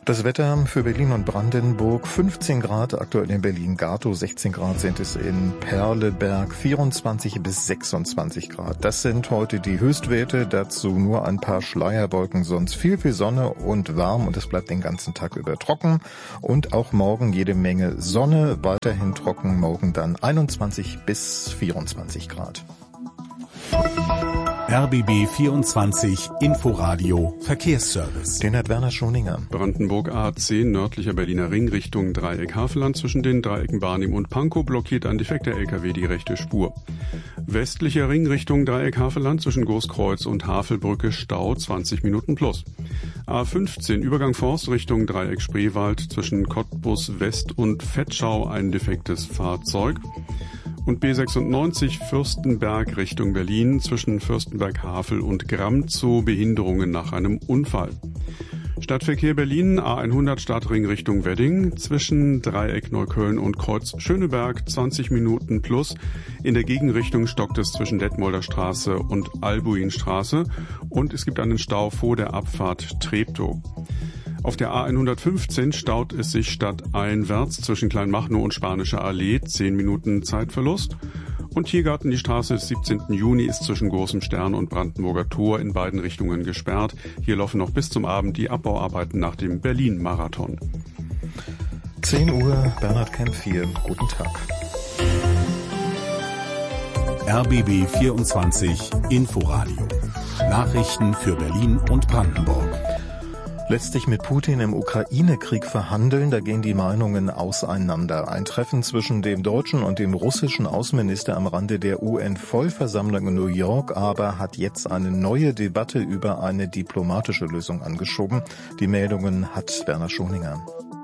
Das Wetter für Berlin und Brandenburg: 15 Grad aktuell in Berlin-Gatow, 16 Grad sind es in Perleberg, 24 bis 26 Grad. Das sind heute die Höchstwerte, dazu nur ein paar Schleierwolken, sonst viel Sonne und warm, und es bleibt den ganzen Tag über trocken. Und auch morgen jede Menge Sonne, weiterhin trocken, morgen dann 21 bis 24 Grad. RBB 24 Inforadio Verkehrsservice. Den hat Werner Schoninger. Brandenburg A10 nördlicher Berliner Ring Richtung Dreieck Havelland. Zwischen den Dreiecken Barnim und Pankow blockiert ein defekter LKW die rechte Spur. Westlicher Ring Richtung Dreieck Havelland zwischen Großkreuz und Havelbrücke Stau 20 Minuten plus. A15 Übergang Forst Richtung Dreieck Spreewald zwischen Cottbus West und Vetschau ein defektes Fahrzeug. Und B96 Fürstenberg Richtung Berlin zwischen Fürstenberg-Havel und Gramzow Behinderungen nach einem Unfall. Stadtverkehr Berlin A100 Stadtring Richtung Wedding zwischen Dreieck Neukölln und Kreuz Schöneberg 20 Minuten plus. In der Gegenrichtung stockt es zwischen Detmolder Straße und Albuinstraße und es gibt einen Stau vor der Abfahrt Treptow. Auf der A115 staut es sich stadteinwärts zwischen Kleinmachnow und Spanische Allee, 10 Minuten Zeitverlust. Und Tiergarten, die Straße des 17. Juni ist zwischen Großem Stern und Brandenburger Tor in beiden Richtungen gesperrt. Hier laufen noch bis zum Abend die Abbauarbeiten nach dem Berlin-Marathon. 10 Uhr, Bernhard Kempf hier. Guten Tag. RBB 24 Inforadio. Nachrichten für Berlin und Brandenburg. Lässt sich mit Putin im Ukraine-Krieg verhandeln, da gehen die Meinungen auseinander. Ein Treffen zwischen dem deutschen und dem russischen Außenminister am Rande der UN-Vollversammlung in New York aber hat jetzt eine neue Debatte über eine diplomatische Lösung angeschoben. Die Meldungen hat Werner Schoninger.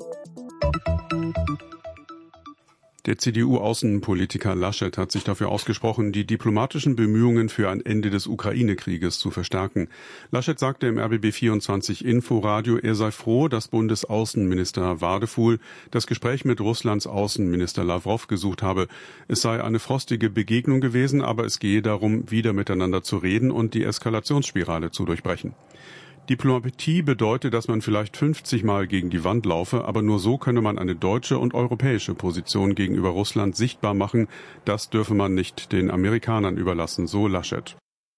Der CDU-Außenpolitiker Laschet hat sich dafür ausgesprochen, die diplomatischen Bemühungen für ein Ende des Ukraine-Krieges zu verstärken. Laschet sagte im RBB 24 Inforadio, er sei froh, dass Bundesaußenminister Wadefuhl das Gespräch mit Russlands Außenminister Lawrow gesucht habe. Es sei eine frostige Begegnung gewesen, aber es gehe darum, wieder miteinander zu reden und die Eskalationsspirale zu durchbrechen. Diplomatie bedeutet, dass man vielleicht 50 Mal gegen die Wand laufe, aber nur so könne man eine deutsche und europäische Position gegenüber Russland sichtbar machen. Das dürfe man nicht den Amerikanern überlassen, so Laschet.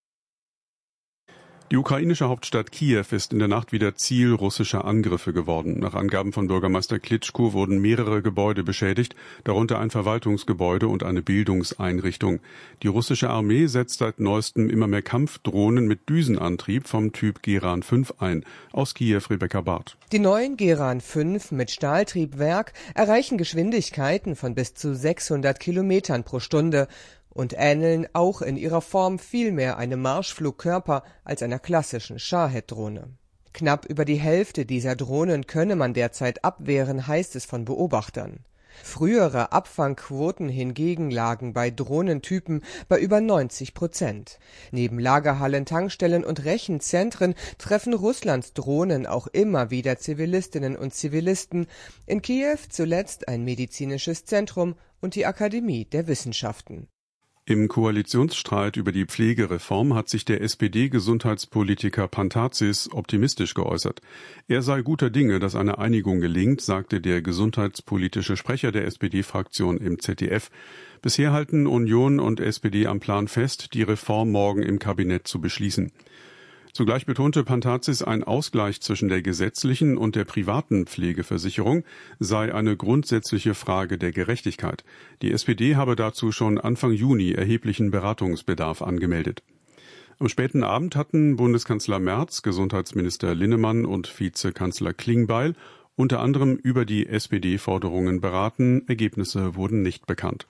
Die ukrainische Hauptstadt Kiew ist in der Nacht wieder Ziel russischer Angriffe geworden. Nach Angaben von Bürgermeister Klitschko wurden mehrere Gebäude beschädigt, darunter ein Verwaltungsgebäude und eine Bildungseinrichtung. Die russische Armee setzt seit neuestem immer mehr Kampfdrohnen mit Düsenantrieb vom Typ Geran 5 ein. Aus Kiew Rebecca Barth. Die neuen Geran 5 mit Stahltriebwerk erreichen Geschwindigkeiten von bis zu 600 Kilometern pro Stunde und ähneln auch in ihrer Form viel mehr einem Marschflugkörper als einer klassischen Shahed-Drohne. Knapp über die Hälfte dieser Drohnen könne man derzeit abwehren, heißt es von Beobachtern. Frühere Abfangquoten hingegen lagen bei Drohnentypen bei über 90%. Neben Lagerhallen, Tankstellen und Rechenzentren treffen Russlands Drohnen auch immer wieder Zivilistinnen und Zivilisten. In Kiew zuletzt ein medizinisches Zentrum und die Akademie der Wissenschaften. Im Koalitionsstreit über die Pflegereform hat sich der SPD-Gesundheitspolitiker Pantazis optimistisch geäußert. Er sei guter Dinge, dass eine Einigung gelingt, sagte der gesundheitspolitische Sprecher der SPD-Fraktion im ZDF. Bisher halten Union und SPD am Plan fest, die Reform morgen im Kabinett zu beschließen. Zugleich betonte Pantazis, ein Ausgleich zwischen der gesetzlichen und der privaten Pflegeversicherung sei eine grundsätzliche Frage der Gerechtigkeit. Die SPD habe dazu schon Anfang Juni erheblichen Beratungsbedarf angemeldet. Am späten Abend hatten Bundeskanzler Merz, Gesundheitsminister Linnemann und Vizekanzler Klingbeil unter anderem über die SPD-Forderungen beraten. Ergebnisse wurden nicht bekannt.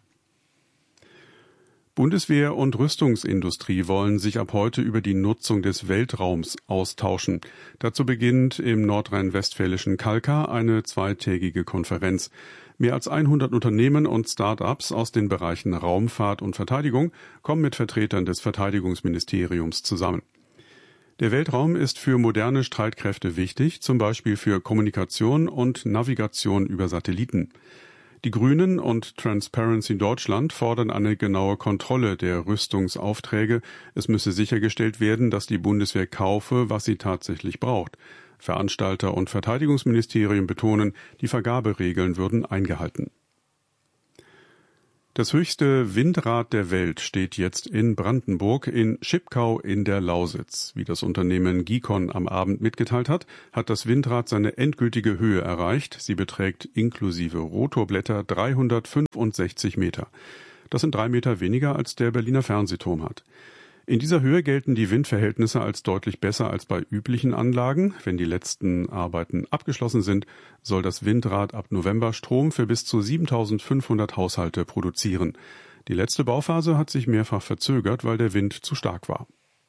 Bundeswehr und Rüstungsindustrie wollen sich ab heute über die Nutzung des Weltraums austauschen. Dazu beginnt im nordrhein-westfälischen Kalkar eine zweitägige Konferenz. Mehr als 100 Unternehmen und Start-ups aus den Bereichen Raumfahrt und Verteidigung kommen mit Vertretern des Verteidigungsministeriums zusammen. Der Weltraum ist für moderne Streitkräfte wichtig, zum Beispiel für Kommunikation und Navigation über Satelliten. Die Grünen und Transparency Deutschland fordern eine genaue Kontrolle der Rüstungsaufträge. Es müsse sichergestellt werden, dass die Bundeswehr kaufe, was sie tatsächlich braucht. Veranstalter und Verteidigungsministerium betonen, die Vergaberegeln würden eingehalten. Das höchste Windrad der Welt steht jetzt in Brandenburg in Schipkau in der Lausitz. Wie das Unternehmen Gicon am Abend mitgeteilt hat, hat das Windrad seine endgültige Höhe erreicht. Sie beträgt inklusive Rotorblätter 365 Meter. Das sind 3 Meter weniger, als der Berliner Fernsehturm hat. In dieser Höhe gelten die Windverhältnisse als deutlich besser als bei üblichen Anlagen. Wenn die letzten Arbeiten abgeschlossen sind, soll das Windrad ab November Strom für bis zu 7.500 Haushalte produzieren. Die letzte Bauphase hat sich mehrfach verzögert, weil der Wind zu stark war.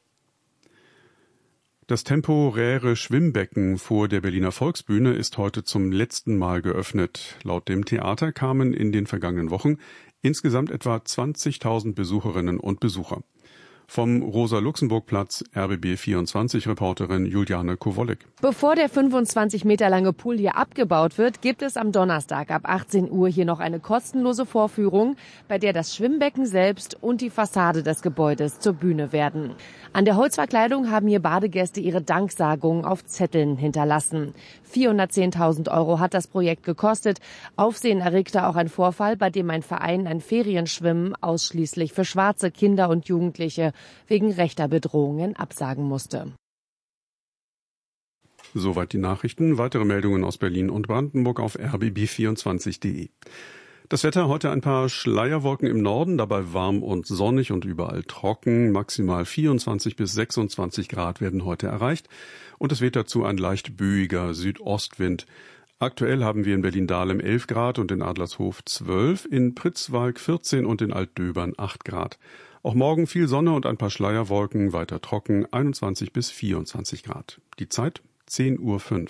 Das temporäre Schwimmbecken vor der Berliner Volksbühne ist heute zum letzten Mal geöffnet. Laut dem Theater kamen in den vergangenen Wochen insgesamt etwa 20.000 Besucherinnen und Besucher. Vom Rosa-Luxemburg-Platz RBB24-Reporterin Juliane Kowolek. Bevor der 25 Meter lange Pool hier abgebaut wird, gibt es am Donnerstag ab 18 Uhr hier noch eine kostenlose Vorführung, bei der das Schwimmbecken selbst und die Fassade des Gebäudes zur Bühne werden. An der Holzverkleidung haben hier Badegäste ihre Danksagung auf Zetteln hinterlassen. 410.000 € hat das Projekt gekostet. Aufsehen erregte auch ein Vorfall, bei dem ein Verein ein Ferienschwimmen ausschließlich für schwarze Kinder und Jugendliche wegen rechter Bedrohungen absagen musste. Soweit die Nachrichten. Weitere Meldungen aus Berlin und Brandenburg auf rbb24.de. Das Wetter heute ein paar Schleierwolken im Norden, dabei warm und sonnig und überall trocken. Maximal 24 bis 26 Grad werden heute erreicht. Und es weht dazu ein leicht böiger Südostwind. Aktuell haben wir in Berlin-Dahlem 11 Grad und in Adlershof 12, in Pritzwalk 14 und in Altdöbern 8 Grad. Auch morgen viel Sonne und ein paar Schleierwolken, weiter trocken, 21 bis 24 Grad. Die Zeit 10:05 Uhr.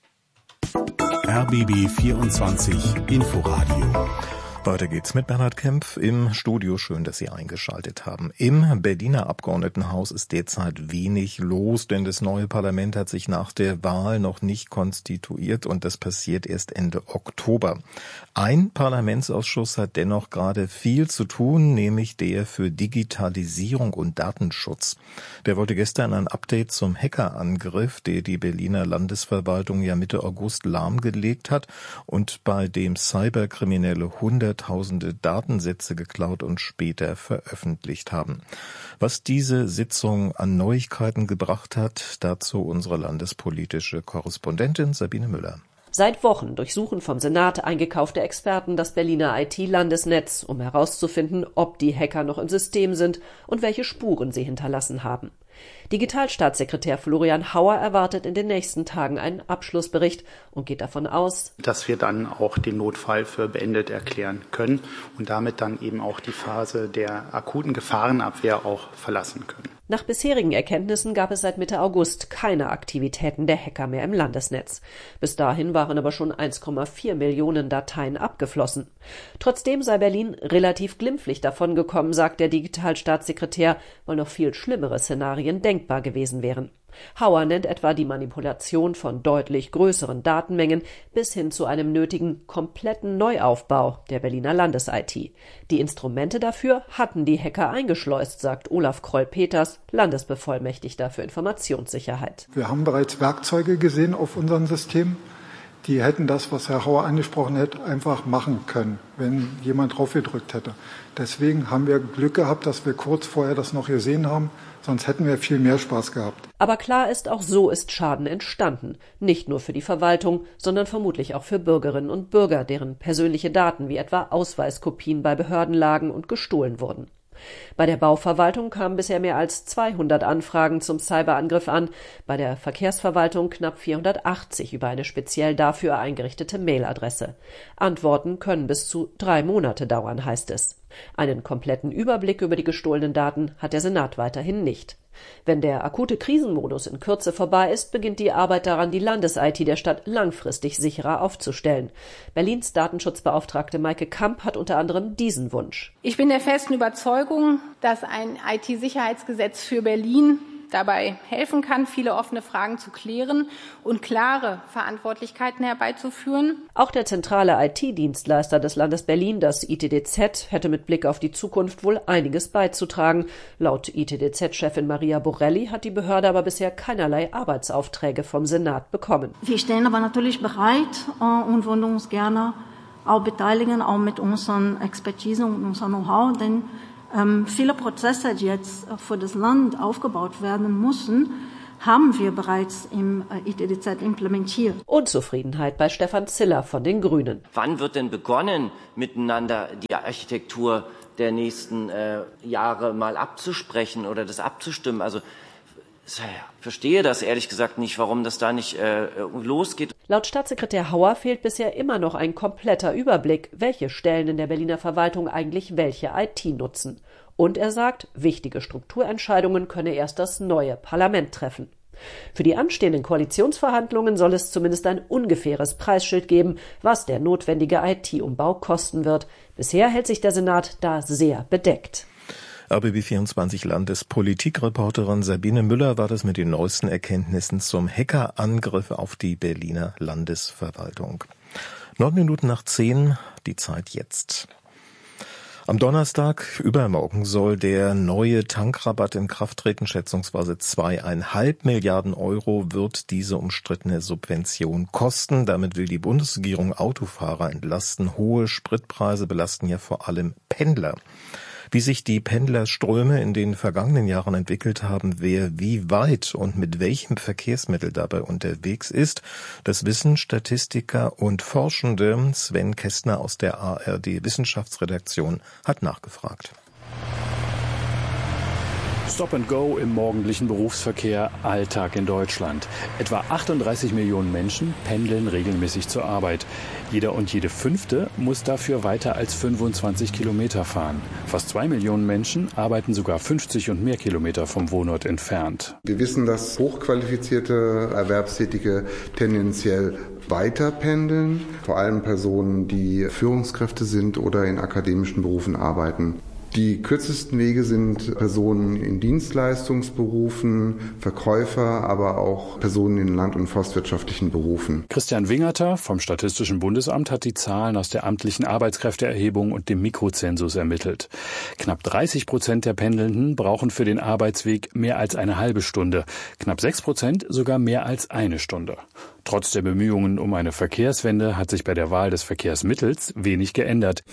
RBB 24 Inforadio. Weiter geht's mit Bernhard Kempf im Studio. Schön, dass Sie eingeschaltet haben. Im Berliner Abgeordnetenhaus ist derzeit wenig los, denn das neue Parlament hat sich nach der Wahl noch nicht konstituiert und das passiert erst Ende Oktober. Ein Parlamentsausschuss hat dennoch gerade viel zu tun, nämlich der für Digitalisierung und Datenschutz. Der wollte gestern ein Update zum Hackerangriff, der die Berliner Landesverwaltung ja Mitte August lahmgelegt hat und bei dem Cyberkriminelle Hunderttausende Datensätze geklaut und später veröffentlicht haben. Was diese Sitzung an Neuigkeiten gebracht hat, dazu unsere landespolitische Korrespondentin Sabine Müller. Seit Wochen durchsuchen vom Senat eingekaufte Experten das Berliner IT-Landesnetz, um herauszufinden, ob die Hacker noch im System sind und welche Spuren sie hinterlassen haben. Digitalstaatssekretär Florian Hauer erwartet in den nächsten Tagen einen Abschlussbericht und geht davon aus, dass wir dann auch den Notfall für beendet erklären können und damit dann eben auch die Phase der akuten Gefahrenabwehr auch verlassen können. Nach bisherigen Erkenntnissen gab es seit Mitte August keine Aktivitäten der Hacker mehr im Landesnetz. Bis dahin waren aber schon 1,4 Millionen Dateien abgeflossen. Trotzdem sei Berlin relativ glimpflich davongekommen, sagt der Digitalstaatssekretär, weil noch viel schlimmere Szenarien denkbar gewesen wären. Hauer nennt etwa die Manipulation von deutlich größeren Datenmengen bis hin zu einem nötigen kompletten Neuaufbau der Berliner Landes-IT. Die Instrumente dafür hatten die Hacker eingeschleust, sagt Olaf Kroll-Peters, Landesbevollmächtigter für Informationssicherheit. Wir haben bereits Werkzeuge gesehen auf unseren Systemen. Die hätten das, was Herr Hauer angesprochen hat, einfach machen können, wenn jemand drauf gedrückt hätte. Deswegen haben wir Glück gehabt, dass wir kurz vorher das noch gesehen haben. Sonst hätten wir viel mehr Spaß gehabt. Aber klar ist, auch so ist Schaden entstanden. Nicht nur für die Verwaltung, sondern vermutlich auch für Bürgerinnen und Bürger, deren persönliche Daten wie etwa Ausweiskopien bei Behörden lagen und gestohlen wurden. Bei der Bauverwaltung kamen bisher mehr als 200 Anfragen zum Cyberangriff an, bei der Verkehrsverwaltung knapp 480 über eine speziell dafür eingerichtete Mailadresse. Antworten können bis zu 3 Monate dauern, heißt es. Einen kompletten Überblick über die gestohlenen Daten hat der Senat weiterhin nicht. Wenn der akute Krisenmodus in Kürze vorbei ist, beginnt die Arbeit daran, die Landes-IT der Stadt langfristig sicherer aufzustellen. Berlins Datenschutzbeauftragte Maike Kamp hat unter anderem diesen Wunsch. Ich bin der festen Überzeugung, dass ein IT-Sicherheitsgesetz für Berlin dabei helfen kann, viele offene Fragen zu klären und klare Verantwortlichkeiten herbeizuführen. Auch der zentrale IT-Dienstleister des Landes Berlin, das ITDZ, hätte mit Blick auf die Zukunft wohl einiges beizutragen. Laut ITDZ-Chefin Maria Borelli hat die Behörde aber bisher keinerlei Arbeitsaufträge vom Senat bekommen. Wir stehen aber natürlich bereit und wollen uns gerne auch beteiligen, auch mit unserer Expertise und unserem Know-how, denn viele Prozesse, die jetzt für das Land aufgebaut werden müssen, haben wir bereits im ITDZ implementiert. Unzufriedenheit bei Stefan Ziller von den Grünen. Wann wird denn begonnen, miteinander die Architektur der nächsten Jahre mal abzusprechen oder das abzustimmen? Also ich verstehe das ehrlich gesagt nicht, warum das da nicht losgeht. Laut Staatssekretär Hauer fehlt bisher immer noch ein kompletter Überblick, welche Stellen in der Berliner Verwaltung eigentlich welche IT nutzen. Und er sagt, wichtige Strukturentscheidungen könne erst das neue Parlament treffen. Für die anstehenden Koalitionsverhandlungen soll es zumindest ein ungefähres Preisschild geben, was der notwendige IT-Umbau kosten wird. Bisher hält sich der Senat da sehr bedeckt. RBB24 Landespolitikreporterin Sabine Müller war das mit den neuesten Erkenntnissen zum Hackerangriff auf die Berliner Landesverwaltung. 9:09, die Zeit jetzt. Am Donnerstag, übermorgen, soll der neue Tankrabatt in Kraft treten. Schätzungsweise 2,5 Milliarden Euro wird diese umstrittene Subvention kosten. Damit will die Bundesregierung Autofahrer entlasten. Hohe Spritpreise belasten ja vor allem Pendler. Wie sich die Pendlerströme in den vergangenen Jahren entwickelt haben, wer wie weit und mit welchem Verkehrsmittel dabei unterwegs ist, das wissen Statistiker und Forschende. Sven Kästner aus der ARD Wissenschaftsredaktion hat nachgefragt. Stop and Go im morgendlichen Berufsverkehr, Alltag in Deutschland. Etwa 38 Millionen Menschen pendeln regelmäßig zur Arbeit. Jeder und jede Fünfte muss dafür weiter als 25 Kilometer fahren. Fast 2 Millionen Menschen arbeiten sogar 50 und mehr Kilometer vom Wohnort entfernt. Wir wissen, dass hochqualifizierte Erwerbstätige tendenziell weiter pendeln, vor allem Personen, die Führungskräfte sind oder in akademischen Berufen arbeiten. Die kürzesten Wege sind Personen in Dienstleistungsberufen, Verkäufer, aber auch Personen in land- und forstwirtschaftlichen Berufen. Christian Wingerter vom Statistischen Bundesamt hat die Zahlen aus der amtlichen Arbeitskräfteerhebung und dem Mikrozensus ermittelt. Knapp 30% der Pendelnden brauchen für den Arbeitsweg mehr als eine halbe Stunde, knapp 6% sogar mehr als eine Stunde. Trotz der Bemühungen um eine Verkehrswende hat sich bei der Wahl des Verkehrsmittels wenig geändert.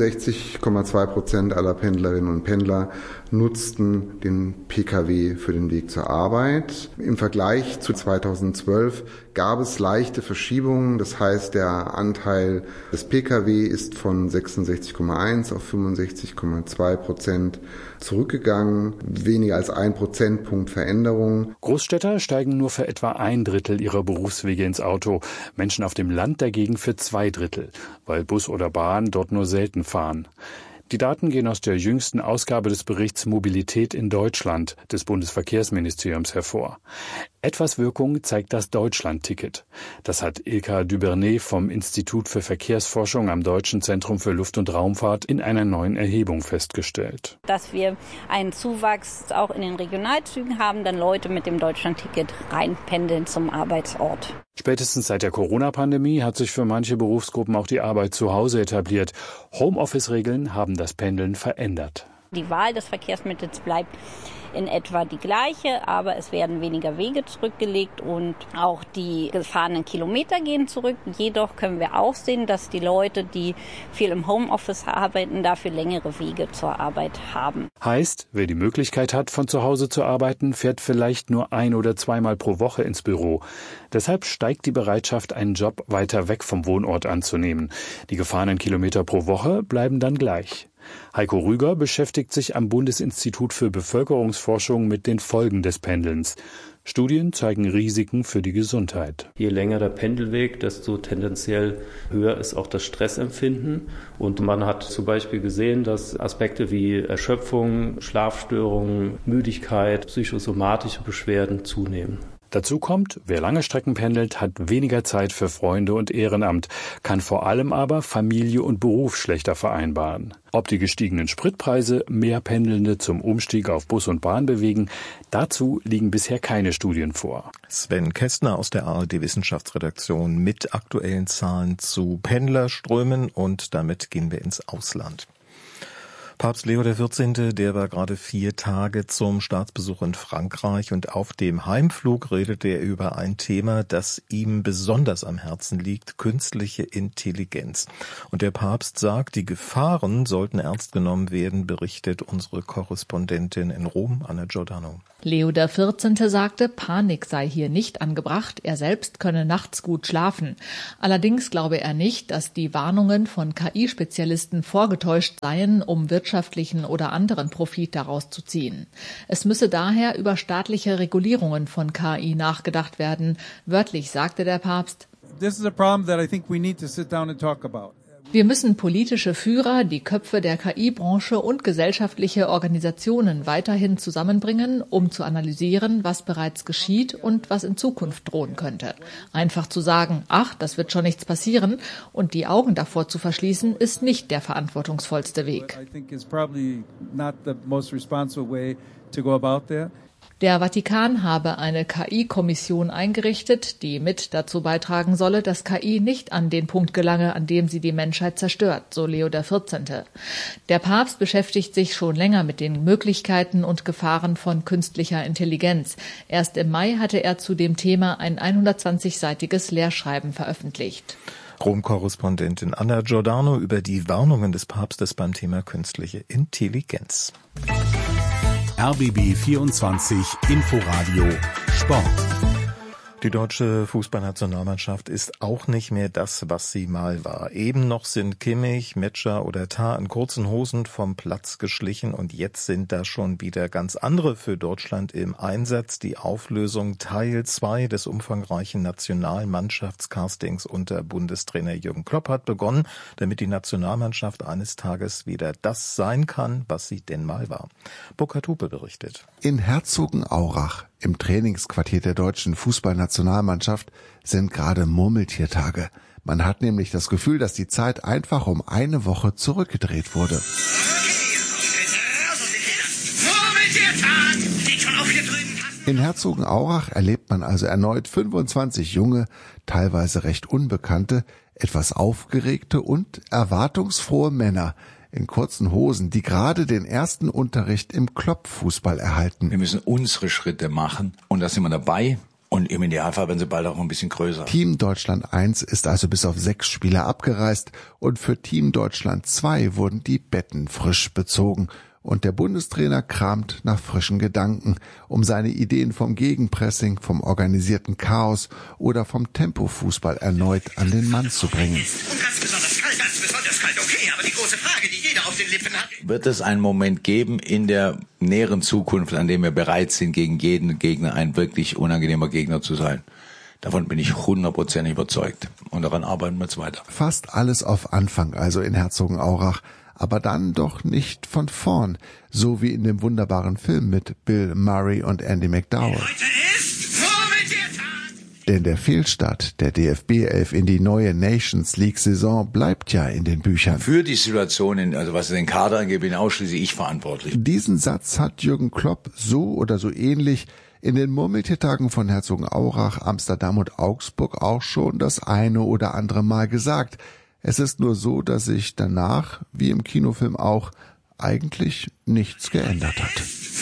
65,2% aller Pendlerinnen und Pendler nutzten den Pkw für den Weg zur Arbeit. Im Vergleich zu 2012 gab es leichte Verschiebungen. Das heißt, der Anteil des Pkw ist von 66,1 auf 65,2% zurückgegangen. Weniger als 1 Prozentpunkt Veränderung. Großstädter steigen nur für etwa 1/3 ihrer Berufswege ins Auto. Menschen auf dem Land dagegen für 2/3, weil Bus oder Bahn dort nur selten fahren. Die Daten gehen aus der jüngsten Ausgabe des Berichts Mobilität in Deutschland des Bundesverkehrsministeriums hervor. Etwas Wirkung zeigt das Deutschland-Ticket. Das hat Ilka Dubernet vom Institut für Verkehrsforschung am Deutschen Zentrum für Luft- und Raumfahrt in einer neuen Erhebung festgestellt. Dass wir einen Zuwachs auch in den Regionalzügen haben, dann Leute mit dem Deutschland-Ticket reinpendeln zum Arbeitsort. Spätestens seit der Corona-Pandemie hat sich für manche Berufsgruppen auch die Arbeit zu Hause etabliert. Homeoffice-Regeln haben das Pendeln verändert. Die Wahl des Verkehrsmittels bleibt in etwa die gleiche, aber es werden weniger Wege zurückgelegt und auch die gefahrenen Kilometer gehen zurück. Jedoch können wir auch sehen, dass die Leute, die viel im Homeoffice arbeiten, dafür längere Wege zur Arbeit haben. Heißt, wer die Möglichkeit hat, von zu Hause zu arbeiten, fährt vielleicht nur 1- oder zweimal pro Woche ins Büro. Deshalb steigt die Bereitschaft, einen Job weiter weg vom Wohnort anzunehmen. Die gefahrenen Kilometer pro Woche bleiben dann gleich. Heiko Rüger beschäftigt sich am Bundesinstitut für Bevölkerungsforschung mit den Folgen des Pendelns. Studien zeigen Risiken für die Gesundheit. Je länger der Pendelweg, desto tendenziell höher ist auch das Stressempfinden. Und man hat zum Beispiel gesehen, dass Aspekte wie Erschöpfung, Schlafstörungen, Müdigkeit, psychosomatische Beschwerden zunehmen. Dazu kommt, wer lange Strecken pendelt, hat weniger Zeit für Freunde und Ehrenamt, kann vor allem aber Familie und Beruf schlechter vereinbaren. Ob die gestiegenen Spritpreise mehr Pendelnde zum Umstieg auf Bus und Bahn bewegen, dazu liegen bisher keine Studien vor. Sven Kästner aus der ARD-Wissenschaftsredaktion mit aktuellen Zahlen zu Pendlerströmen, und damit gehen wir ins Ausland. Papst Leo XIV., der war gerade 4 Tage zum Staatsbesuch in Frankreich, und auf dem Heimflug redete er über ein Thema, das ihm besonders am Herzen liegt: künstliche Intelligenz. Und der Papst sagt, die Gefahren sollten ernst genommen werden, berichtet unsere Korrespondentin in Rom, Anna Giordano. Leo XIV. Sagte, Panik sei hier nicht angebracht, er selbst könne nachts gut schlafen. Allerdings glaube er nicht, dass die Warnungen von KI-Spezialisten vorgetäuscht seien, um wirtschaftlichen oder anderen Profit daraus zu ziehen. Es müsse daher über staatliche Regulierungen von KI nachgedacht werden. Wörtlich sagte der Papst: This is a problem that I think we need to sit down and talk about. Wir müssen politische Führer, die Köpfe der KI-Branche und gesellschaftliche Organisationen weiterhin zusammenbringen, um zu analysieren, was bereits geschieht und was in Zukunft drohen könnte. Einfach zu sagen, ach, das wird schon nichts passieren, und die Augen davor zu verschließen, ist nicht der verantwortungsvollste Weg. Der Vatikan habe eine KI-Kommission eingerichtet, die mit dazu beitragen solle, dass KI nicht an den Punkt gelange, an dem sie die Menschheit zerstört, so Leo XIV. Der Papst beschäftigt sich schon länger mit den Möglichkeiten und Gefahren von künstlicher Intelligenz. Erst im Mai hatte er zu dem Thema ein 120-seitiges Lehrschreiben veröffentlicht. Rom-Korrespondentin Anna Giordano über die Warnungen des Papstes beim Thema künstliche Intelligenz. RBB 24 Inforadio Sport. Die deutsche Fußballnationalmannschaft ist auch nicht mehr das, was sie mal war. Eben noch sind Kimmich, Metscher oder Tah in kurzen Hosen vom Platz geschlichen, und jetzt sind da schon wieder ganz andere für Deutschland im Einsatz. Die Auflösung Teil 2 des umfangreichen Nationalmannschaftscastings unter Bundestrainer Jürgen Klopp hat begonnen, damit die Nationalmannschaft eines Tages wieder das sein kann, was sie denn mal war. Burkhard Hupe berichtet. In Herzogenaurach, im Trainingsquartier der deutschen Fußballnationalmannschaft, sind gerade Murmeltiertage. Man hat nämlich das Gefühl, dass die Zeit einfach um eine Woche zurückgedreht wurde. In Herzogenaurach erlebt man also erneut 25 junge, teilweise recht unbekannte, etwas aufgeregte und erwartungsfrohe Männer in kurzen Hosen, die gerade den ersten Unterricht im Klopp-Fußball erhalten. Wir müssen unsere Schritte machen, und da sind wir dabei. Und im Idealfall werden sie bald auch ein bisschen größer. Team Deutschland 1 ist also bis auf 6 Spieler abgereist, und für Team Deutschland 2 wurden die Betten frisch bezogen. Und der Bundestrainer kramt nach frischen Gedanken, um seine Ideen vom Gegenpressing, vom organisierten Chaos oder vom Tempofußball erneut an den Mann zu bringen. Und ganz besonders kalt, okay, aber die große Frage, die jeder auf den Lippen hat. Wird es einen Moment geben in der näheren Zukunft, an dem wir bereit sind, gegen jeden Gegner ein wirklich unangenehmer Gegner zu sein? Davon bin ich 100% überzeugt. Und daran arbeiten wir jetzt weiter. Fast alles auf Anfang, also in Herzogenaurach. Aber dann doch nicht von vorn, so wie in dem wunderbaren Film mit Bill Murray und Andy McDowell. Denn der Fehlstart der DFB-11 in die neue Nations League-Saison bleibt ja in den Büchern. Für die Situation, also was den Kader angeht, bin ausschließlich ich verantwortlich. Diesen Satz hat Jürgen Klopp so oder so ähnlich in den Murmeltiertagen von Herzogenaurach, Amsterdam und Augsburg auch schon das eine oder andere Mal gesagt. Es ist nur so, dass sich danach, wie im Kinofilm auch, eigentlich nichts geändert hat.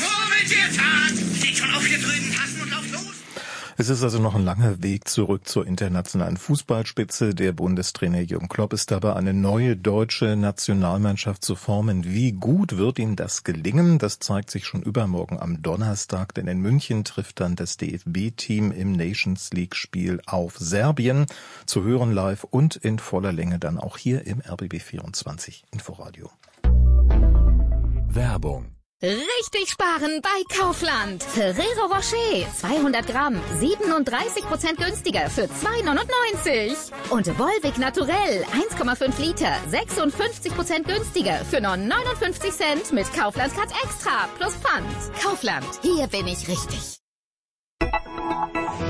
Es ist also noch ein langer Weg zurück zur internationalen Fußballspitze. Der Bundestrainer Jürgen Klopp ist dabei, eine neue deutsche Nationalmannschaft zu formen. Wie gut wird ihm das gelingen? Das zeigt sich schon übermorgen am Donnerstag, denn in München trifft dann das DFB-Team im Nations League-Spiel auf Serbien. Zu hören live und in voller Länge dann auch hier im RBB 24 Inforadio. Werbung. Richtig sparen bei Kaufland. Ferrero Rocher 200 Gramm 37% günstiger für 2,99. Und Volvic Naturell 1,5 Liter 56% günstiger für nur 59 Cent mit Kaufland Card Extra plus Pfand. Kaufland, hier bin ich richtig.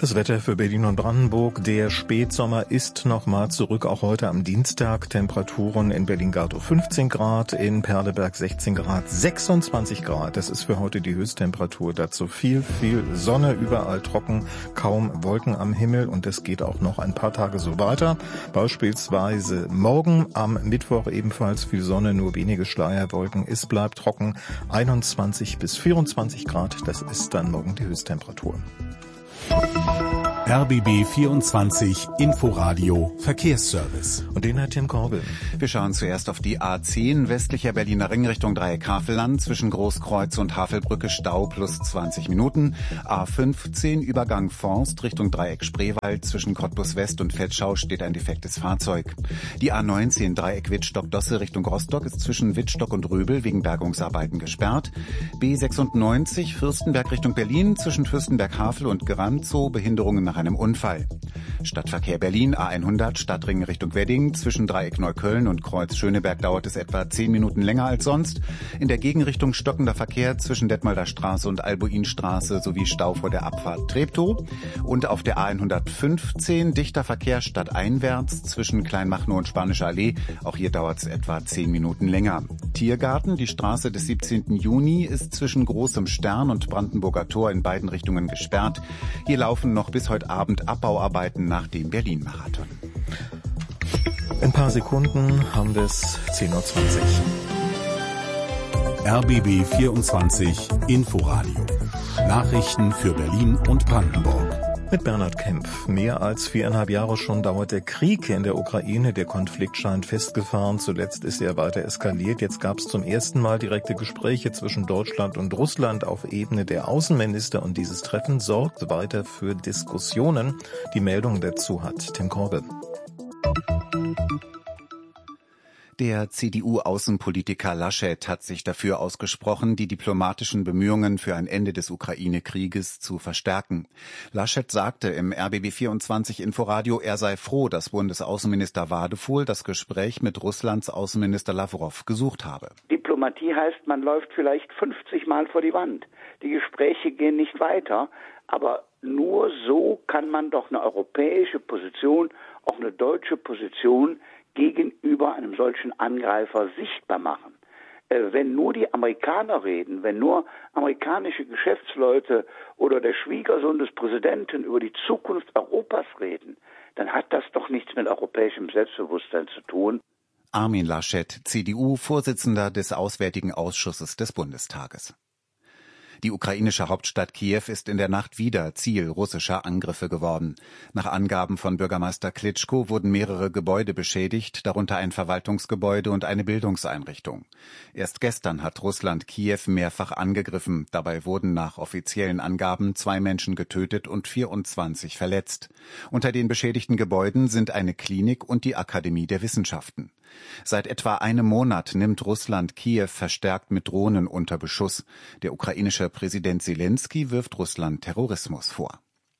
Das Wetter für Berlin und Brandenburg. Der Spätsommer ist nochmal zurück, auch heute am Dienstag. Temperaturen in Berlin-Gatow 15 Grad, in Perleberg 16 Grad, 26 Grad. Das ist für heute die Höchsttemperatur. Dazu viel Sonne, überall trocken, kaum Wolken am Himmel. Und es geht auch noch ein paar Tage so weiter. Beispielsweise morgen am Mittwoch ebenfalls viel Sonne, nur wenige Schleierwolken. Es bleibt trocken, 21 bis 24 Grad. Das ist dann morgen die Höchsttemperatur. RBB 24 Inforadio Verkehrsservice. Und den hat Tim Korbel. Wir schauen zuerst auf die A10 westlicher Berliner Ring Richtung Dreieck Havelland. Zwischen Großkreuz und Havelbrücke Stau plus 20 Minuten. A15 Übergang Forst Richtung Dreieck Spreewald. Zwischen Cottbus West und Feldschau steht ein defektes Fahrzeug. Die A19 Dreieck Wittstock-Dosse Richtung Rostock ist zwischen Wittstock und Röbel wegen Bergungsarbeiten gesperrt. B96 Fürstenberg Richtung Berlin. Zwischen Fürstenberg-Havel und Geranzow Behinderungen nach einem Unfall. Stadtverkehr Berlin, A100, Stadtring Richtung Wedding. Zwischen Dreieck Neukölln und Kreuz Schöneberg dauert es etwa 10 Minuten länger als sonst. In der Gegenrichtung stockender Verkehr zwischen Detmolder Straße und Albuinstraße sowie Stau vor der Abfahrt Treptow. Und auf der A115 dichter Verkehr stadteinwärts zwischen Kleinmachnow und Spanische Allee. Auch hier dauert es etwa 10 Minuten länger. Tiergarten, die Straße des 17. Juni, ist zwischen Großem Stern und Brandenburger Tor in beiden Richtungen gesperrt. Hier laufen noch bis heute Abend Abbauarbeiten nach dem Berlin-Marathon. In ein paar Sekunden haben wir es 10.20 Uhr. RBB 24 Inforadio. Nachrichten für Berlin und Brandenburg. Mit Bernhard Kempf. Mehr als 4,5 Jahre schon dauert der Krieg in der Ukraine. Der Konflikt scheint festgefahren. Zuletzt ist er weiter eskaliert. Jetzt gab es zum ersten Mal direkte Gespräche zwischen Deutschland und Russland auf Ebene der Außenminister. Und dieses Treffen sorgt weiter für Diskussionen. Die Meldung dazu hat Tim Korbel. Der CDU-Außenpolitiker Laschet hat sich dafür ausgesprochen, die diplomatischen Bemühungen für ein Ende des Ukraine-Krieges zu verstärken. Laschet sagte im RBB24 Inforadio, er sei froh, dass Bundesaußenminister Wadefuhl das Gespräch mit Russlands Außenminister Lawrow gesucht habe. Diplomatie heißt, man läuft vielleicht 50 Mal vor die Wand. Die Gespräche gehen nicht weiter, aber nur so kann man doch eine europäische Position, auch eine deutsche Position gegenüber einem solchen Angreifer sichtbar machen. Wenn nur die Amerikaner reden, wenn nur amerikanische Geschäftsleute oder der Schwiegersohn des Präsidenten über die Zukunft Europas reden, dann hat das doch nichts mit europäischem Selbstbewusstsein zu tun. Armin Laschet, CDU, Vorsitzender des Auswärtigen Ausschusses des Bundestages. Die ukrainische Hauptstadt Kiew ist in der Nacht wieder Ziel russischer Angriffe geworden. Nach Angaben von Bürgermeister Klitschko wurden mehrere Gebäude beschädigt, darunter ein Verwaltungsgebäude und eine Bildungseinrichtung. Erst gestern hat Russland Kiew mehrfach angegriffen. Dabei wurden nach offiziellen Angaben 2 Menschen getötet und 24 verletzt. Unter den beschädigten Gebäuden sind eine Klinik und die Akademie der Wissenschaften. Seit etwa einem Monat nimmt Russland Kiew verstärkt mit Drohnen unter Beschuss. Der ukrainische Präsident Selenskyj wirft Russland Terrorismus vor.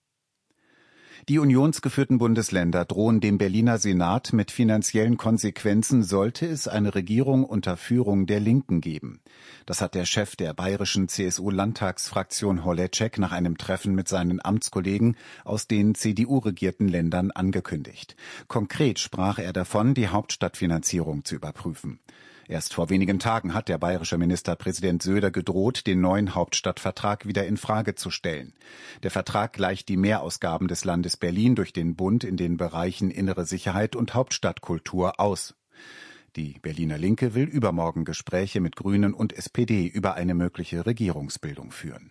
Die unionsgeführten Bundesländer drohen dem Berliner Senat mit finanziellen Konsequenzen, sollte es eine Regierung unter Führung der Linken geben. Das hat der Chef der bayerischen CSU-Landtagsfraktion Holecek nach einem Treffen mit seinen Amtskollegen aus den CDU-regierten Ländern angekündigt. Konkret sprach er davon, die Hauptstadtfinanzierung zu überprüfen. Erst vor wenigen Tagen hat der bayerische Ministerpräsident Söder gedroht, den neuen Hauptstadtvertrag wieder in Frage zu stellen. Der Vertrag gleicht die Mehrausgaben des Landes Berlin durch den Bund in den Bereichen innere Sicherheit und Hauptstadtkultur aus. Die Berliner Linke will übermorgen Gespräche mit Grünen und SPD über eine mögliche Regierungsbildung führen.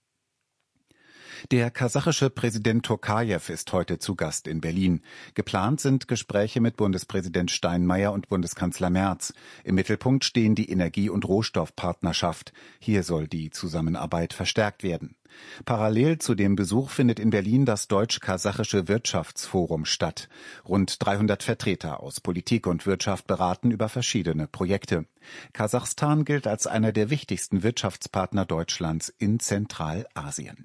Der kasachische Präsident Tokajew ist heute zu Gast in Berlin. Geplant sind Gespräche mit Bundespräsident Steinmeier und Bundeskanzler Merz. Im Mittelpunkt stehen die Energie- und Rohstoffpartnerschaft. Hier soll die Zusammenarbeit verstärkt werden. Parallel zu dem Besuch findet in Berlin das Deutsch-Kasachische Wirtschaftsforum statt. Rund 300 Vertreter aus Politik und Wirtschaft beraten über verschiedene Projekte. Kasachstan gilt als einer der wichtigsten Wirtschaftspartner Deutschlands in Zentralasien.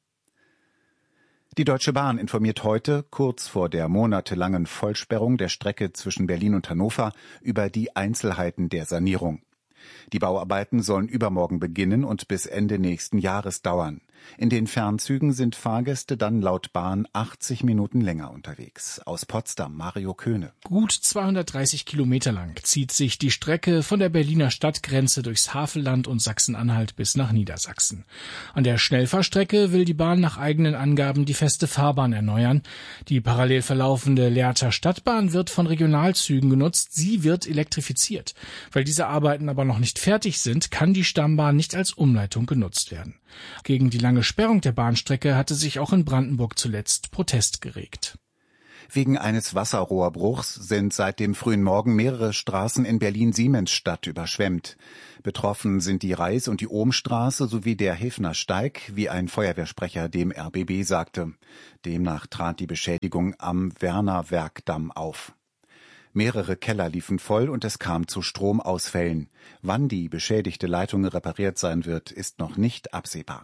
Die Deutsche Bahn informiert heute, kurz vor der monatelangen Vollsperrung der Strecke zwischen Berlin und Hannover, über die Einzelheiten der Sanierung. Die Bauarbeiten sollen übermorgen beginnen und bis Ende nächsten Jahres dauern. In den Fernzügen sind Fahrgäste dann laut Bahn 80 Minuten länger unterwegs. Aus Potsdam Mario Köhne. Gut 230 Kilometer lang zieht sich die Strecke von der Berliner Stadtgrenze durchs Havelland und Sachsen-Anhalt bis nach Niedersachsen. An der Schnellfahrstrecke will die Bahn nach eigenen Angaben die feste Fahrbahn erneuern. Die parallel verlaufende Lehrter Stadtbahn wird von Regionalzügen genutzt. Sie wird elektrifiziert. Weil diese Arbeiten aber noch nicht fertig sind, kann die Stammbahn nicht als Umleitung genutzt werden. Gegen die lange Sperrung der Bahnstrecke hatte sich auch in Brandenburg zuletzt Protest geregt. Wegen eines Wasserrohrbruchs sind seit dem frühen Morgen mehrere Straßen in Berlin-Siemensstadt überschwemmt. Betroffen sind die Reis- und die Ohmstraße sowie der Hefner Steig, wie ein Feuerwehrsprecher dem RBB sagte. Demnach trat die Beschädigung am Werner-Werkdamm auf. Mehrere Keller liefen voll und es kam zu Stromausfällen. Wann die beschädigte Leitung repariert sein wird, ist noch nicht absehbar.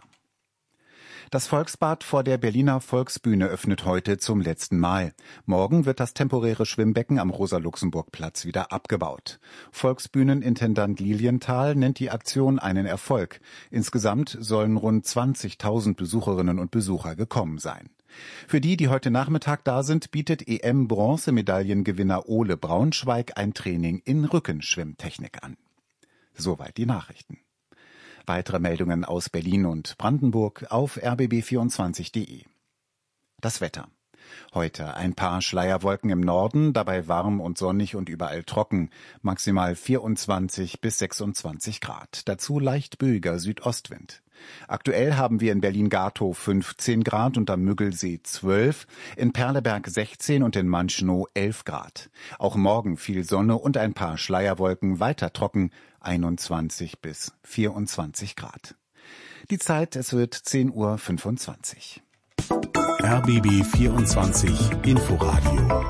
Das Volksbad vor der Berliner Volksbühne öffnet heute zum letzten Mal. Morgen wird das temporäre Schwimmbecken am Rosa-Luxemburg-Platz wieder abgebaut. Volksbühnenintendant Lilienthal nennt die Aktion einen Erfolg. Insgesamt sollen rund 20.000 Besucherinnen und Besucher gekommen sein. Für die heute Nachmittag da sind, bietet EM-Bronzemedaillengewinner Ole Braunschweig ein Training in Rückenschwimmtechnik an. Soweit die Nachrichten. Weitere Meldungen aus Berlin und Brandenburg auf rbb24.de. Das Wetter. Heute ein paar Schleierwolken im Norden, dabei warm und sonnig und überall trocken, maximal 24 bis 26 Grad. Dazu leicht böiger Südostwind. Aktuell haben wir in Berlin-Gatow 15 Grad und am Müggelsee 12, in Perleberg 16 und in Manchnow 11 Grad. Auch morgen viel Sonne und ein paar Schleierwolken, weiter trocken, 21 bis 24 Grad. Die Zeit, es wird 10:25 Uhr. RBB 24 Inforadio.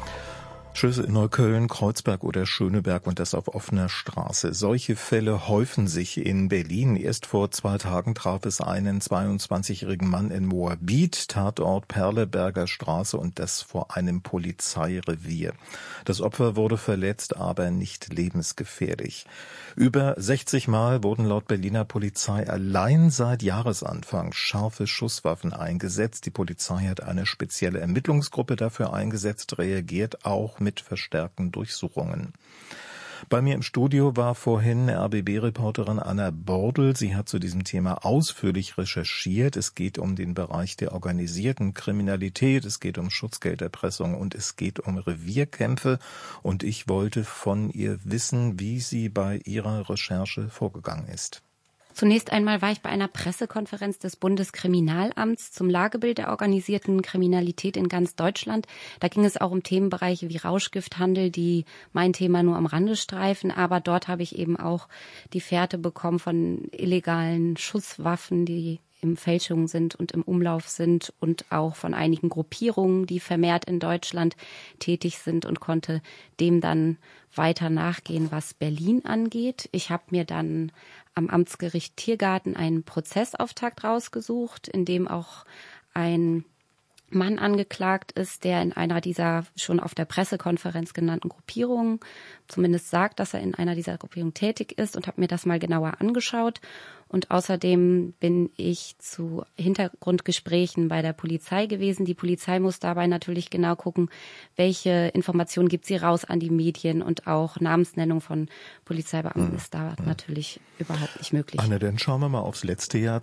Schüsse in Neukölln, Kreuzberg oder Schöneberg und das auf offener Straße. Solche Fälle häufen sich in Berlin. Erst vor 2 Tagen traf es einen 22-jährigen Mann in Moabit, Tatort Perleberger Straße und das vor einem Polizeirevier. Das Opfer wurde verletzt, aber nicht lebensgefährlich. Über 60 Mal wurden laut Berliner Polizei allein seit Jahresanfang scharfe Schusswaffen eingesetzt. Die Polizei hat eine spezielle Ermittlungsgruppe dafür eingesetzt, reagiert auch mit verstärkten Durchsuchungen. Bei mir im Studio war vorhin RBB-Reporterin Anna Bordel. Sie hat zu diesem Thema ausführlich recherchiert. Es geht um den Bereich der organisierten Kriminalität, es geht um Schutzgelderpressung und es geht um Revierkämpfe. Und ich wollte von ihr wissen, wie sie bei ihrer Recherche vorgegangen ist. Zunächst einmal war ich bei einer Pressekonferenz des Bundeskriminalamts zum Lagebild der organisierten Kriminalität in ganz Deutschland. Da ging es auch um Themenbereiche wie Rauschgifthandel, die mein Thema nur am Rande streifen. Aber dort habe ich eben auch die Fährte bekommen von illegalen Schusswaffen, die im Fälschung sind und im Umlauf sind und auch von einigen Gruppierungen, die vermehrt in Deutschland tätig sind und konnte dem dann weiter nachgehen, was Berlin angeht. Ich habe mir dann am Amtsgericht Tiergarten einen Prozessauftakt rausgesucht, in dem auch ein Mann angeklagt ist, der in einer dieser schon auf der Pressekonferenz genannten Gruppierungen zumindest sagt, dass er in einer dieser Gruppierungen tätig ist, und habe mir das mal genauer angeschaut. Und außerdem bin ich zu Hintergrundgesprächen bei der Polizei gewesen. Die Polizei muss dabei natürlich genau gucken, welche Informationen gibt sie raus an die Medien, und auch Namensnennung von Polizeibeamten ist da natürlich überhaupt nicht möglich. Anne, dann schauen wir mal aufs letzte Jahr,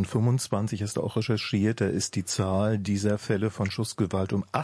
2025, hast du auch recherchiert. Da ist die Zahl dieser Fälle von Schussgewalt um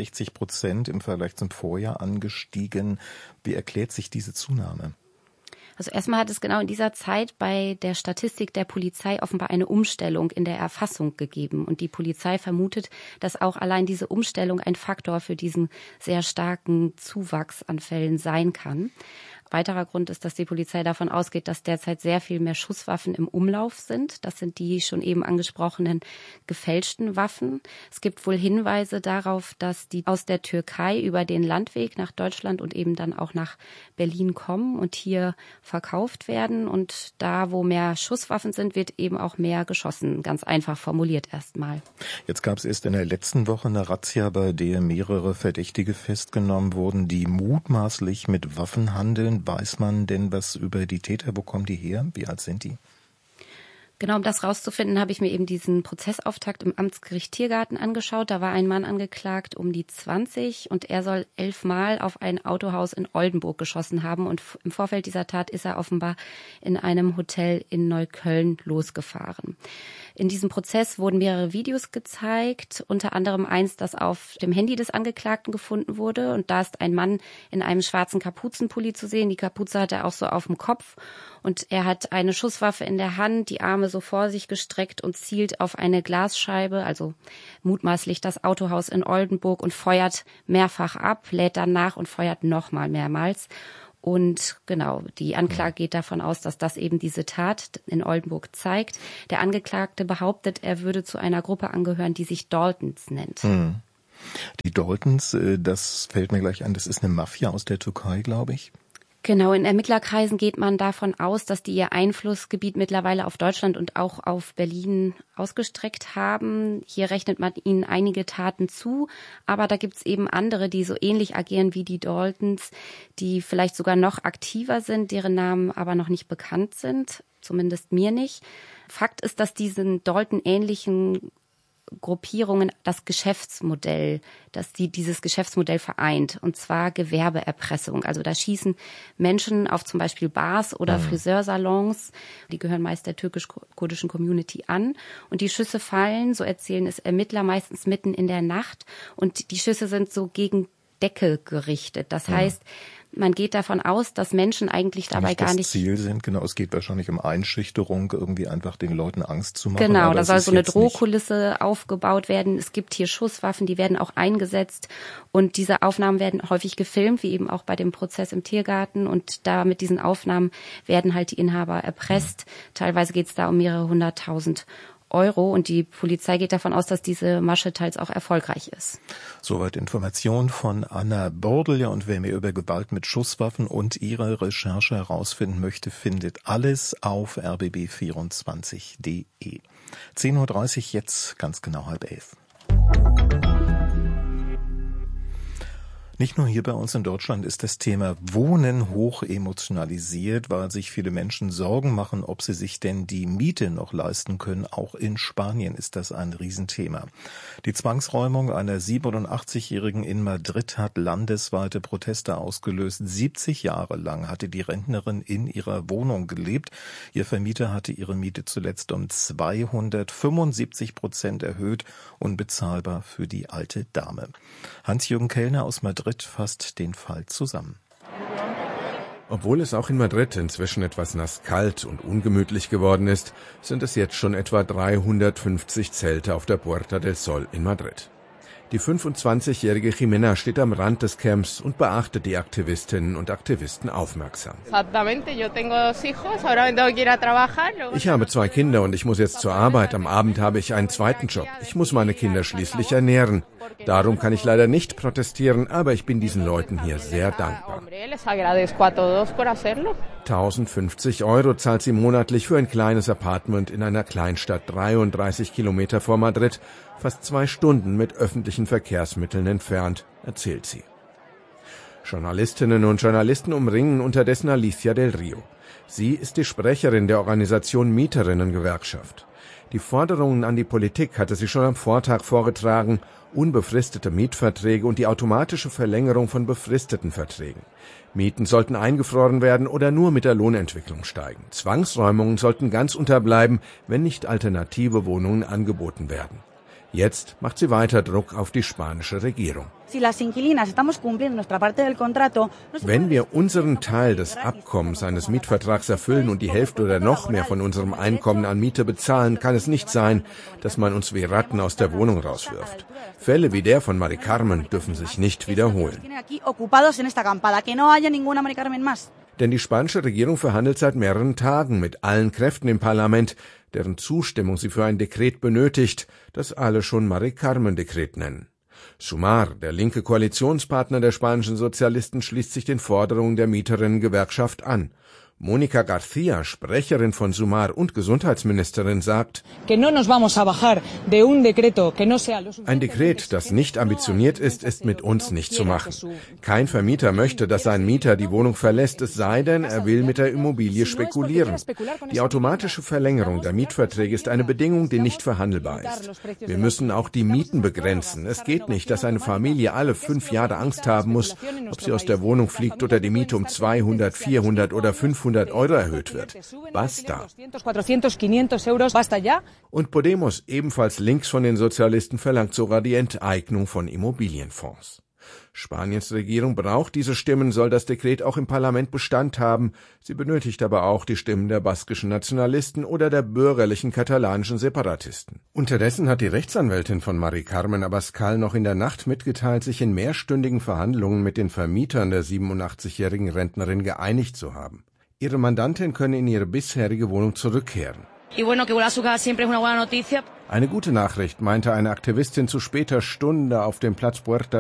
68% im Vergleich zum Vorjahr angestiegen. Wie erklärt sich diese Zunahme? Also erstmal hat es genau in dieser Zeit bei der Statistik der Polizei offenbar eine Umstellung in der Erfassung gegeben. Und die Polizei vermutet, dass auch allein diese Umstellung ein Faktor für diesen sehr starken Zuwachs an Fällen sein kann. Weiterer Grund ist, dass die Polizei davon ausgeht, dass derzeit sehr viel mehr Schusswaffen im Umlauf sind. Das sind die schon eben angesprochenen gefälschten Waffen. Es gibt wohl Hinweise darauf, dass die aus der Türkei über den Landweg nach Deutschland und eben dann auch nach Berlin kommen und hier verkauft werden. Und da, wo mehr Schusswaffen sind, wird eben auch mehr geschossen. Ganz einfach formuliert erstmal. Jetzt gab es erst in der letzten Woche eine Razzia, bei der mehrere Verdächtige festgenommen wurden, die mutmaßlich mit Waffen handeln. Weiß man denn was über die Täter? Wo kommen die her? Wie alt sind die? Genau, um das rauszufinden, habe ich mir eben diesen Prozessauftakt im Amtsgericht Tiergarten angeschaut. Da war ein Mann angeklagt um die 20 und er soll 11 Mal auf ein Autohaus in Oldenburg geschossen haben. Und im Vorfeld dieser Tat ist er offenbar in einem Hotel in Neukölln losgefahren. In diesem Prozess wurden mehrere Videos gezeigt, unter anderem eins, das auf dem Handy des Angeklagten gefunden wurde. Und da ist ein Mann in einem schwarzen Kapuzenpulli zu sehen. Die Kapuze hat er auch so auf dem Kopf. Und er hat eine Schusswaffe in der Hand, die Arme so vor sich gestreckt und zielt auf eine Glasscheibe, also mutmaßlich das Autohaus in Oldenburg, und feuert mehrfach ab, lädt dann nach und feuert nochmal mehrmals. Und genau, die Anklage geht davon aus, dass das eben diese Tat in Oldenburg zeigt. Der Angeklagte behauptet, er würde zu einer Gruppe angehören, die sich Daltons nennt. Die Daltons, das fällt mir gleich an, das ist eine Mafia aus der Türkei, glaube ich. Genau, in Ermittlerkreisen geht man davon aus, dass die ihr Einflussgebiet mittlerweile auf Deutschland und auch auf Berlin ausgestreckt haben. Hier rechnet man ihnen einige Taten zu, aber da gibt's eben andere, die so ähnlich agieren wie die Daltons, die vielleicht sogar noch aktiver sind, deren Namen aber noch nicht bekannt sind, zumindest mir nicht. Fakt ist, dass diesen Dalton-ähnlichen Gruppierungen das Geschäftsmodell, dass dieses Geschäftsmodell vereint, und zwar Gewerbeerpressung. Also da schießen Menschen auf zum Beispiel Bars oder Friseursalons, die gehören meist der türkisch-kurdischen Community an, und die Schüsse fallen, so erzählen es Ermittler, meistens mitten in der Nacht, und die Schüsse sind so gegen Decke gerichtet. Das heißt, man geht davon aus, dass Menschen eigentlich dabei gar nicht... das Ziel sind, genau, es geht wahrscheinlich um Einschüchterung, irgendwie einfach den Leuten Angst zu machen. Genau, da soll so eine Drohkulisse aufgebaut werden. Es gibt hier Schusswaffen, die werden auch eingesetzt, und diese Aufnahmen werden häufig gefilmt, wie eben auch bei dem Prozess im Tiergarten, und da mit diesen Aufnahmen werden halt die Inhaber erpresst. Teilweise geht es da um mehrere 100.000 Euro, und die Polizei geht davon aus, dass diese Masche teils auch erfolgreich ist. Soweit Information von Anna Bordel. Und wer mehr über Gewalt mit Schusswaffen und ihre Recherche herausfinden möchte, findet alles auf rbb24.de. 10.30 Uhr, jetzt ganz genau 10:30. Nicht nur hier bei uns in Deutschland ist das Thema Wohnen hoch emotionalisiert, weil sich viele Menschen Sorgen machen, ob sie sich denn die Miete noch leisten können. Auch in Spanien ist das ein Riesenthema. Die Zwangsräumung einer 87-Jährigen in Madrid hat landesweite Proteste ausgelöst. 70 Jahre lang hatte die Rentnerin in ihrer Wohnung gelebt. Ihr Vermieter hatte ihre Miete zuletzt um 275% erhöht, unbezahlbar für die alte Dame. Hans-Jürgen Kellner aus Madrid fasst den Fall zusammen. Obwohl es auch in Madrid inzwischen etwas nasskalt und ungemütlich geworden ist, sind es jetzt schon etwa 350 Zelte auf der Puerta del Sol in Madrid. Die 25-jährige Jimena steht am Rand des Camps und beachtet die Aktivistinnen und Aktivisten aufmerksam. Ich habe 2 Kinder und ich muss jetzt zur Arbeit. Am Abend habe ich einen zweiten Job. Ich muss meine Kinder schließlich ernähren. Darum kann ich leider nicht protestieren, aber ich bin diesen Leuten hier sehr dankbar. 1.050 Euro zahlt sie monatlich für ein kleines Apartment in einer Kleinstadt 33 Kilometer vor Madrid, fast 2 Stunden mit öffentlichen Verkehrsmitteln entfernt, erzählt sie. Journalistinnen und Journalisten umringen unterdessen Alicia del Rio. Sie ist die Sprecherin der Organisation Mieterinnen-Gewerkschaft. Die Forderungen an die Politik hatte sie schon am Vortag vorgetragen: unbefristete Mietverträge und die automatische Verlängerung von befristeten Verträgen. Mieten sollten eingefroren werden oder nur mit der Lohnentwicklung steigen. Zwangsräumungen sollten ganz unterbleiben, wenn nicht alternative Wohnungen angeboten werden. Jetzt macht sie weiter Druck auf die spanische Regierung. Wenn wir unseren Teil des Abkommens eines Mietvertrags erfüllen und die Hälfte oder noch mehr von unserem Einkommen an Miete bezahlen, kann es nicht sein, dass man uns wie Ratten aus der Wohnung rauswirft. Fälle wie der von Mari Carmen dürfen sich nicht wiederholen. Denn die spanische Regierung verhandelt seit mehreren Tagen mit allen Kräften im Parlament, deren Zustimmung sie für ein Dekret benötigt, das alle schon Mari Carmen-Dekret nennen. Sumar, der linke Koalitionspartner der spanischen Sozialisten, schließt sich den Forderungen der Mieterinnen-Gewerkschaft an. Mónica García, Sprecherin von Sumar und Gesundheitsministerin, sagt, ein Dekret, das nicht ambitioniert ist mit uns nicht zu machen. Kein Vermieter möchte, dass sein Mieter die Wohnung verlässt, es sei denn, er will mit der Immobilie spekulieren. Die automatische Verlängerung der Mietverträge ist eine Bedingung, die nicht verhandelbar ist. Wir müssen auch die Mieten begrenzen. Es geht nicht, dass eine Familie alle 5 Jahre Angst haben muss, ob sie aus der Wohnung fliegt oder die Miete um 200, 400 oder 500 Euro erhöht wird. Basta. Und Podemos, ebenfalls links von den Sozialisten, verlangt sogar die Enteignung von Immobilienfonds. Spaniens Regierung braucht diese Stimmen, soll das Dekret auch im Parlament Bestand haben. Sie benötigt aber auch die Stimmen der baskischen Nationalisten oder der bürgerlichen katalanischen Separatisten. Unterdessen hat die Rechtsanwältin von Mari Carmen Abascal noch in der Nacht mitgeteilt, sich in mehrstündigen Verhandlungen mit den Vermietern der 87-jährigen Rentnerin geeinigt zu haben. Ihre Mandantin könne in ihre bisherige Wohnung zurückkehren. Eine gute Nachricht, meinte eine Aktivistin zu später Stunde auf dem Platz Puerta